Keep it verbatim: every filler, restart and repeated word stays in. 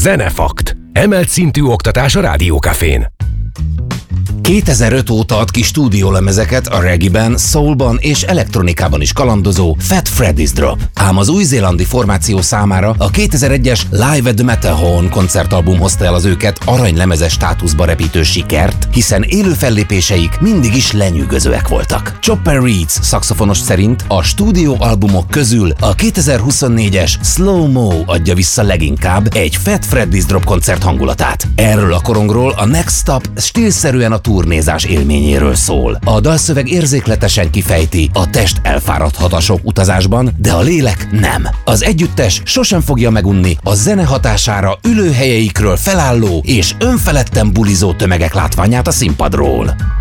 Zenefakt. Emelt szintű oktatás a Rádiókafén. kétezer-öt óta ad ki stúdiólemezeket a reggae-ben, soulban és elektronikában is kalandozó Fat Freddy's Drop. Ám az új-zélandi formáció számára a kétezer-egyes Live at the Matterhorn koncertalbum hozta el az őket aranylemezes státuszba repítő sikert, hiszen élő fellépéseik mindig is lenyűgözőek voltak. Chopper Reeds szaxofonos szerint a stúdióalbumok közül a kétezer-huszonnégyes Slow Mo adja vissza leginkább egy Fat Freddy's Drop koncert hangulatát. Erről a korongról a Next Stop stílszerűen a turnézás élményéről szól. A dalszöveg érzékletesen kifejti, a test elfáradhat a sok utazásban, de a lélek nem. Az együttes sosem fogja megunni a zene hatására ülőhelyeikről felálló és önfeledten bulizó tömegek látványát a színpadról.